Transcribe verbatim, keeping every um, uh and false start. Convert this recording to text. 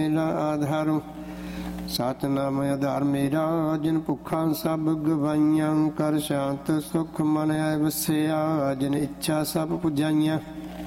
ਮੇਰਾ ਆਧਾਰੋ। ਸਤਿਨਾਮ ਆਧਾਰ ਮੇਰਾ ਜਿਨ ਭੁੱਖਾਂ ਸਭ ਗਵਾਈਆਂ। ਕਰ ਸ਼ਾਂਤ ਸੁਖ ਮਨ ਆਏ ਵਸਿਆ ਜਿਨ ਇੱਛਾ ਸਭ ਪੁਜਾਈਆਂ।